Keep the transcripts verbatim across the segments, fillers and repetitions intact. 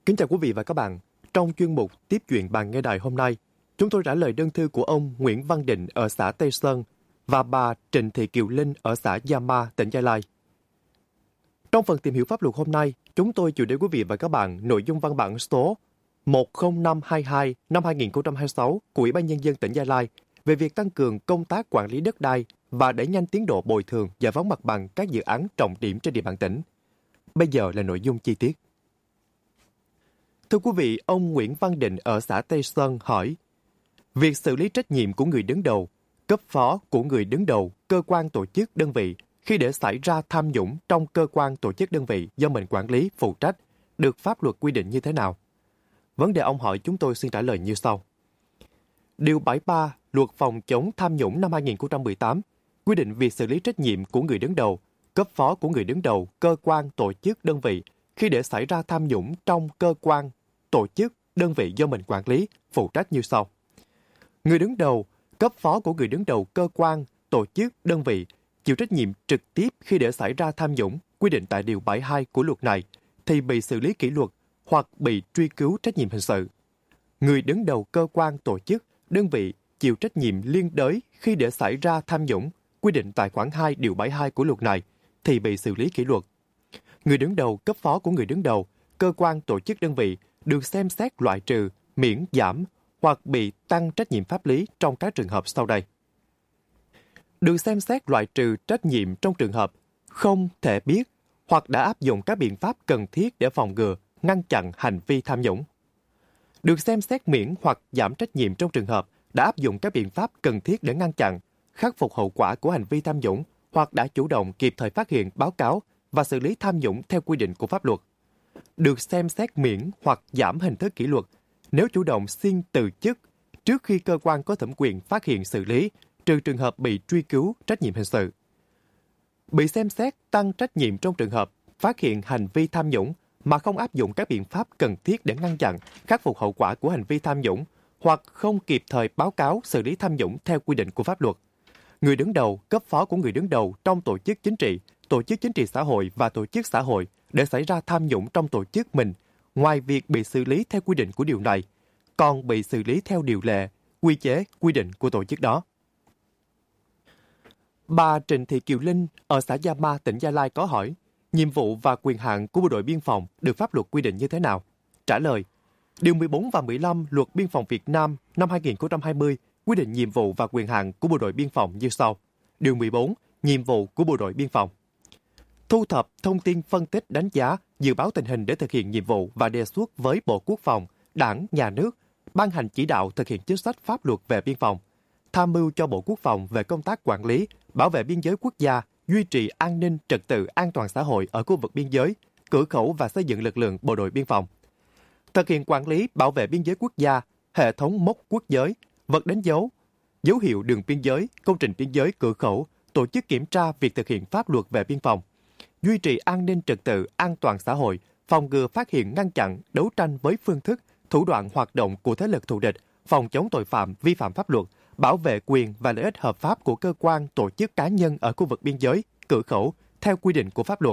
Kính chào quý vị và các bạn. Trong chuyên mục Tiếp chuyện bàn nghe đài hôm nay, chúng tôi trả lời đơn thư của ông Nguyễn Văn Định ở xã Tây Sơn và bà Trịnh Thị Kiều Linh ở xã Gia Ma, tỉnh Gia Lai. Trong phần tìm hiểu pháp luật hôm nay, chúng tôi chuyển đến quý vị và các bạn nội dung văn bản số một không năm hai hai năm hai nghìn không trăm hai mươi sáu của Ủy ban Nhân dân tỉnh Gia Lai về việc tăng cường công tác quản lý đất đai và đẩy nhanh tiến độ bồi thường giải phóng mặt bằng các dự án trọng điểm trên địa bàn tỉnh. Bây giờ là nội dung chi tiết. Thưa quý vị, ông Nguyễn Văn Định ở xã Tây Sơn hỏi, việc xử lý trách nhiệm của người đứng đầu, cấp phó của người đứng đầu, cơ quan tổ chức đơn vị khi để xảy ra tham nhũng trong cơ quan tổ chức đơn vị do mình quản lý, phụ trách, được pháp luật quy định như thế nào? Vấn đề ông hỏi chúng tôi xin trả lời như sau. Điều bảy mươi ba Luật phòng chống tham nhũng năm hai nghìn không trăm mười tám quy định việc xử lý trách nhiệm của người đứng đầu, cấp phó của người đứng đầu, cơ quan tổ chức đơn vị khi để xảy ra tham nhũng trong cơ quan tổ chức đơn vị do mình quản lý, phụ trách như sau. Người đứng đầu, cấp phó của người đứng đầu cơ quan, tổ chức, đơn vị chịu trách nhiệm trực tiếp khi để xảy ra tham nhũng quy định tại Điều bảy mươi hai của luật này thì bị xử lý kỷ luật hoặc bị truy cứu trách nhiệm hình sự. Người đứng đầu cơ quan, tổ chức, đơn vị chịu trách nhiệm liên đới khi để xảy ra tham nhũng quy định tại khoản hai Điều bảy mươi hai của luật này thì bị xử lý kỷ luật. Người đứng đầu, cấp phó của người đứng đầu, cơ quan, tổ chức, đơn vị được xem xét loại trừ, miễn giảm hoặc bị tăng trách nhiệm pháp lý trong các trường hợp sau đây. Được xem xét loại trừ trách nhiệm trong trường hợp không thể biết hoặc đã áp dụng các biện pháp cần thiết để phòng ngừa, ngăn chặn hành vi tham nhũng. Được xem xét miễn hoặc giảm trách nhiệm trong trường hợp đã áp dụng các biện pháp cần thiết để ngăn chặn, khắc phục hậu quả của hành vi tham nhũng hoặc đã chủ động kịp thời phát hiện, báo cáo và xử lý tham nhũng theo quy định của pháp luật. Được xem xét miễn hoặc giảm hình thức kỷ luật nếu chủ động xin từ chức trước khi cơ quan có thẩm quyền phát hiện xử lý, trừ trường hợp bị truy cứu trách nhiệm hình sự. Bị xem xét tăng trách nhiệm trong trường hợp phát hiện hành vi tham nhũng mà không áp dụng các biện pháp cần thiết để ngăn chặn, khắc phục hậu quả của hành vi tham nhũng hoặc không kịp thời báo cáo xử lý tham nhũng theo quy định của pháp luật. Người đứng đầu, cấp phó của người đứng đầu trong tổ chức chính trị, tổ chức chính trị xã hội và tổ chức xã hội để xảy ra tham nhũng trong tổ chức mình, ngoài việc bị xử lý theo quy định của điều này, còn bị xử lý theo điều lệ, quy chế, quy định của tổ chức đó. Bà Trịnh Thị Kiều Linh ở xã Gia Ma, tỉnh Gia Lai có hỏi, nhiệm vụ và quyền hạn của Bộ đội Biên phòng được pháp luật quy định như thế nào? Trả lời, Điều mười bốn và mười lăm Luật Biên phòng Việt Nam năm hai nghìn không trăm hai mươi quy định nhiệm vụ và quyền hạn của Bộ đội Biên phòng như sau. Điều mười bốn Nhiệm vụ của Bộ đội Biên phòng: thu thập thông tin, phân tích, đánh giá, dự báo tình hình để thực hiện nhiệm vụ và đề xuất với Bộ Quốc phòng, Đảng, Nhà nước, ban hành chỉ đạo thực hiện chính sách pháp luật về biên phòng, tham mưu cho Bộ Quốc phòng về công tác quản lý, bảo vệ biên giới quốc gia, duy trì an ninh, trật tự, an toàn xã hội ở khu vực biên giới, cửa khẩu và xây dựng lực lượng bộ đội biên phòng. Thực hiện quản lý, bảo vệ biên giới quốc gia, hệ thống mốc quốc giới, vật đánh dấu, dấu hiệu đường biên giới, công trình biên giới, cửa khẩu, tổ chức kiểm tra việc thực hiện pháp luật về biên phòng, duy trì an ninh trật tự, an toàn xã hội, phòng ngừa, phát hiện, ngăn chặn, đấu tranh với phương thức, thủ đoạn hoạt động của thế lực thù địch, phòng chống tội phạm, vi phạm pháp luật, bảo vệ quyền và lợi ích hợp pháp của cơ quan, tổ chức, cá nhân ở khu vực biên giới, cửa khẩu theo quy định của pháp luật.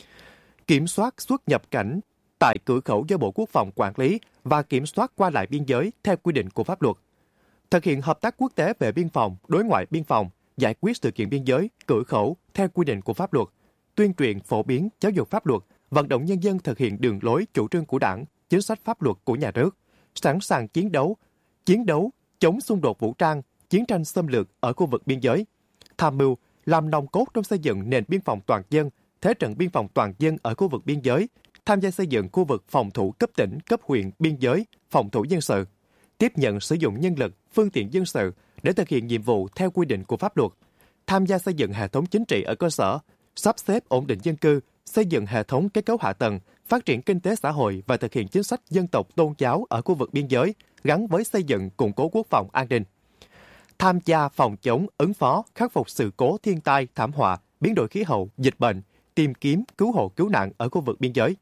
Kiểm soát xuất nhập cảnh tại cửa khẩu do Bộ Quốc phòng quản lý và kiểm soát qua lại biên giới theo quy định của pháp luật. Thực hiện hợp tác quốc tế về biên phòng, đối ngoại biên phòng, giải quyết sự kiện biên giới, cửa khẩu theo quy định của pháp luật. Tuyên truyền, phổ biến, giáo dục pháp luật, vận động nhân dân thực hiện đường lối, chủ trương của Đảng, chính sách pháp luật của nhà nước, sẵn sàng chiến đấu, chiến đấu, chống xung đột vũ trang, chiến tranh xâm lược ở khu vực biên giới, tham mưu, làm nòng cốt trong xây dựng nền biên phòng toàn dân, thế trận biên phòng toàn dân ở khu vực biên giới, tham gia xây dựng khu vực phòng thủ cấp tỉnh, cấp huyện, biên giới, phòng thủ dân sự, tiếp nhận sử dụng nhân lực, phương tiện dân sự để thực hiện nhiệm vụ theo quy định của pháp luật, tham gia xây dựng hệ thống chính trị ở cơ sở, sắp xếp ổn định dân cư, xây dựng hệ thống kết cấu hạ tầng, phát triển kinh tế xã hội và thực hiện chính sách dân tộc tôn giáo ở khu vực biên giới gắn với xây dựng củng cố quốc phòng an ninh. Tham gia phòng chống, ứng phó, khắc phục sự cố thiên tai, thảm họa, biến đổi khí hậu, dịch bệnh, tìm kiếm, cứu hộ, cứu nạn ở khu vực biên giới.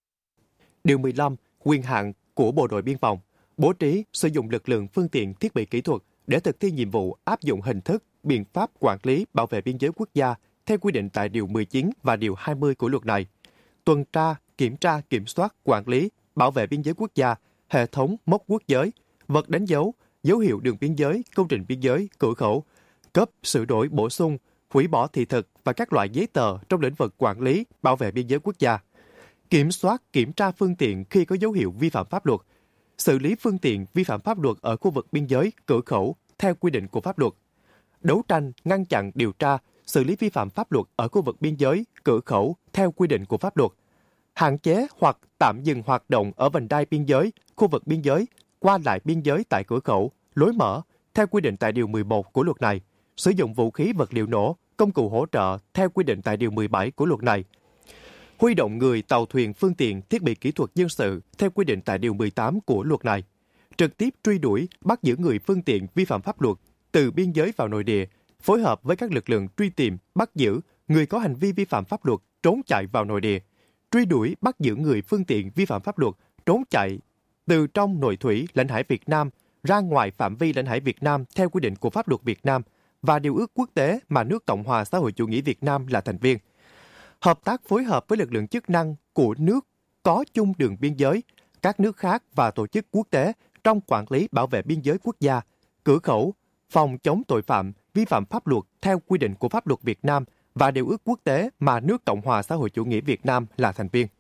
Điều mười lăm Quyền hạn của Bộ đội Biên phòng: bố trí, sử dụng lực lượng, phương tiện, thiết bị kỹ thuật để thực thi nhiệm vụ, áp dụng hình thức, biện pháp quản lý, bảo vệ biên giới quốc gia theo quy định tại Điều mười chín và Điều hai mươi của luật này. Tuần tra, kiểm tra, kiểm soát, quản lý, bảo vệ biên giới quốc gia, hệ thống mốc quốc giới, vật đánh dấu, dấu hiệu đường biên giới, công trình biên giới, cửa khẩu, cấp, sửa đổi, bổ sung, hủy bỏ thị thực và các loại giấy tờ trong lĩnh vực quản lý, bảo vệ biên giới quốc gia, kiểm soát, kiểm tra phương tiện khi có dấu hiệu vi phạm pháp luật, xử lý phương tiện vi phạm pháp luật ở khu vực biên giới, cửa khẩu theo quy định của pháp luật, đấu tranh, ngăn chặn, điều tra, xử lý vi phạm pháp luật ở khu vực biên giới, cửa khẩu theo quy định của pháp luật, hạn chế hoặc tạm dừng hoạt động ở vành đai biên giới, khu vực biên giới, qua lại biên giới tại cửa khẩu, lối mở theo quy định tại điều mười một của luật này, sử dụng vũ khí vật liệu nổ, công cụ hỗ trợ theo quy định tại điều mười bảy của luật này, huy động người, tàu thuyền, phương tiện, thiết bị kỹ thuật dân sự theo quy định tại điều mười tám của luật này, trực tiếp truy đuổi, bắt giữ người, phương tiện vi phạm pháp luật từ biên giới vào nội địa, phối hợp với các lực lượng truy tìm, bắt giữ người có hành vi vi phạm pháp luật trốn chạy vào nội địa, truy đuổi, bắt giữ người, phương tiện vi phạm pháp luật trốn chạy từ trong nội thủy lãnh hải Việt Nam ra ngoài phạm vi lãnh hải Việt Nam theo quy định của pháp luật Việt Nam và điều ước quốc tế mà nước Cộng hòa xã hội chủ nghĩa Việt Nam là thành viên. Hợp tác phối hợp với lực lượng chức năng của nước có chung đường biên giới, các nước khác và tổ chức quốc tế trong quản lý bảo vệ biên giới quốc gia, cửa khẩu, phòng chống tội phạm, vi phạm pháp luật theo quy định của pháp luật Việt Nam và điều ước quốc tế mà nước Cộng hòa xã hội chủ nghĩa Việt Nam là thành viên.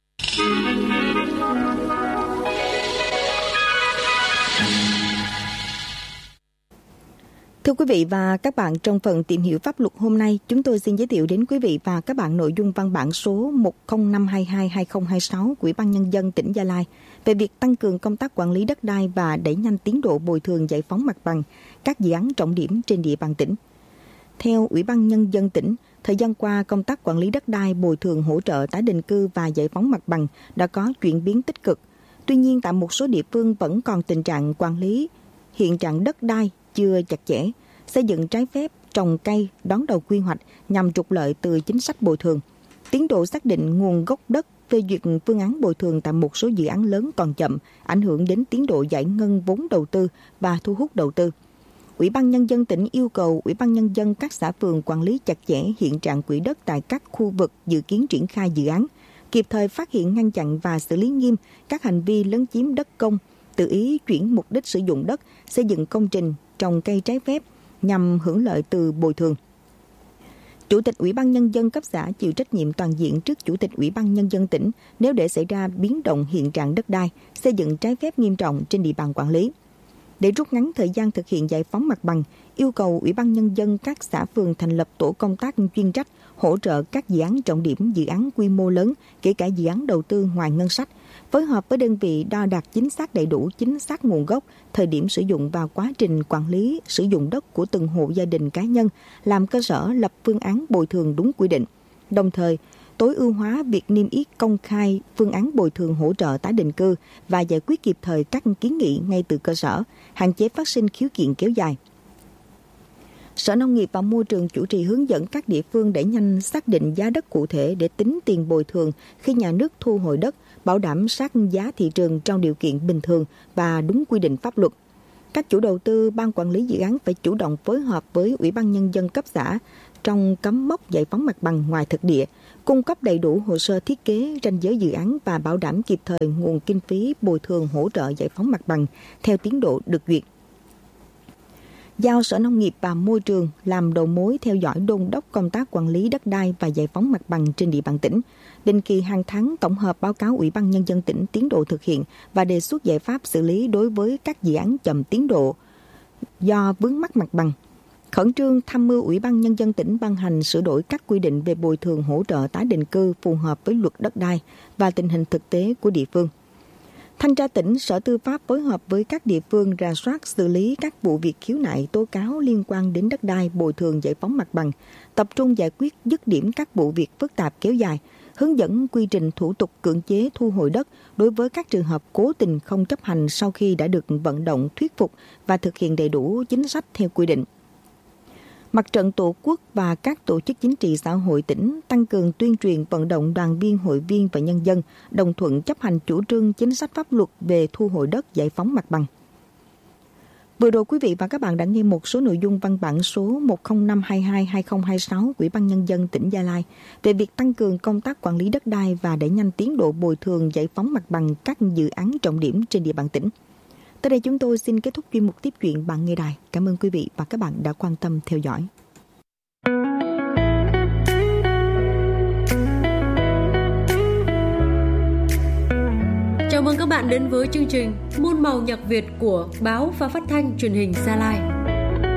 Thưa quý vị và các bạn, trong phần tìm hiểu pháp luật hôm nay, chúng tôi xin giới thiệu đến quý vị và các bạn nội dung văn bản số một không năm hai hai hai không hai sáu của Ủy ban Nhân dân tỉnh Gia Lai về việc tăng cường công tác quản lý đất đai và đẩy nhanh tiến độ bồi thường giải phóng mặt bằng các dự án trọng điểm trên địa bàn tỉnh. Theo Ủy ban Nhân dân tỉnh, thời gian qua, công tác quản lý đất đai, bồi thường hỗ trợ tái định cư và giải phóng mặt bằng đã có chuyển biến tích cực. Tuy nhiên, tại một số địa phương vẫn còn tình trạng quản lý hiện trạng đất đai chưa chặt chẽ, xây dựng trái phép, trồng cây, đón đầu quy hoạch nhằm trục lợi từ chính sách bồi thường. Tiến độ xác định nguồn gốc đất, phê duyệt phương án bồi thường tại một số dự án lớn còn chậm, ảnh hưởng đến tiến độ giải ngân vốn đầu tư và thu hút đầu tư. Ủy ban Nhân dân tỉnh yêu cầu Ủy ban Nhân dân các xã phường quản lý chặt chẽ hiện trạng quỹ đất tại các khu vực dự kiến triển khai dự án, kịp thời phát hiện, ngăn chặn và xử lý nghiêm các hành vi lấn chiếm đất công, tự ý chuyển mục đích sử dụng đất, xây dựng công trình, trồng cây trái phép nhằm hưởng lợi từ bồi thường. Chủ tịch Ủy ban Nhân dân cấp xã chịu trách nhiệm toàn diện trước Chủ tịch Ủy ban Nhân dân tỉnh nếu để xảy ra biến động hiện trạng đất đai, xây dựng trái phép nghiêm trọng trên địa bàn quản lý. Để rút ngắn thời gian thực hiện giải phóng mặt bằng, yêu cầu Ủy ban Nhân dân các xã phường thành lập tổ công tác chuyên trách hỗ trợ các dự án trọng điểm, dự án quy mô lớn, kể cả dự án đầu tư ngoài ngân sách, phối hợp với đơn vị đo đạc chính xác đầy đủ, chính xác nguồn gốc, thời điểm sử dụng và quá trình quản lý sử dụng đất của từng hộ gia đình cá nhân, làm cơ sở lập phương án bồi thường đúng quy định. Đồng thời, tối ưu hóa việc niêm yết công khai phương án bồi thường hỗ trợ tái định cư và giải quyết kịp thời các kiến nghị ngay từ cơ sở, hạn chế phát sinh khiếu kiện kéo dài. Sở Nông nghiệp và Môi trường chủ trì hướng dẫn các địa phương đẩy nhanh xác định giá đất cụ thể để tính tiền bồi thường khi nhà nước thu hồi đất, bảo đảm sát giá thị trường trong điều kiện bình thường và đúng quy định pháp luật. Các chủ đầu tư, ban quản lý dự án phải chủ động phối hợp với Ủy ban Nhân dân cấp xã trong cắm mốc giải phóng mặt bằng ngoài thực địa, cung cấp đầy đủ hồ sơ thiết kế, ranh giới dự án và bảo đảm kịp thời nguồn kinh phí bồi thường hỗ trợ giải phóng mặt bằng theo tiến độ được duyệt. Giao Sở Nông nghiệp và Môi trường làm đầu mối theo dõi đôn đốc công tác quản lý đất đai và giải phóng mặt bằng trên địa bàn tỉnh. Định kỳ hàng tháng tổng hợp báo cáo Ủy ban Nhân dân tỉnh tiến độ thực hiện và đề xuất giải pháp xử lý đối với các dự án chậm tiến độ do vướng mắc mặt bằng. Khẩn trương tham mưu Ủy ban Nhân dân tỉnh ban hành sửa đổi các quy định về bồi thường hỗ trợ tái định cư phù hợp với luật đất đai và tình hình thực tế của địa phương. Thanh tra tỉnh, Sở Tư pháp phối hợp với các địa phương rà soát xử lý các vụ việc khiếu nại tố cáo liên quan đến đất đai, bồi thường giải phóng mặt bằng, tập trung giải quyết dứt điểm các vụ việc phức tạp kéo dài, hướng dẫn quy trình thủ tục cưỡng chế thu hồi đất đối với các trường hợp cố tình không chấp hành sau khi đã được vận động thuyết phục và thực hiện đầy đủ chính sách theo quy định. Mặt trận Tổ quốc và các tổ chức chính trị xã hội tỉnh tăng cường tuyên truyền vận động đoàn viên, hội viên và nhân dân đồng thuận chấp hành chủ trương chính sách pháp luật về thu hồi đất, giải phóng mặt bằng. Vừa rồi quý vị và các bạn đã nghe một số nội dung văn bản số một không năm hai hai hai không hai sáu của Ủy ban Nhân dân tỉnh Gia Lai về việc tăng cường công tác quản lý đất đai và đẩy nhanh tiến độ bồi thường giải phóng mặt bằng các dự án trọng điểm trên địa bàn tỉnh. Tới đây chúng tôi xin kết thúc chuyên mục Tiếp chuyện bạn nghe đài. Cảm ơn quý vị và các bạn đã quan tâm theo dõi. Chào mừng các bạn đến với chương trình Muôn màu nhạc Việt của Báo Phát Thanh Truyền hình Gia Lai.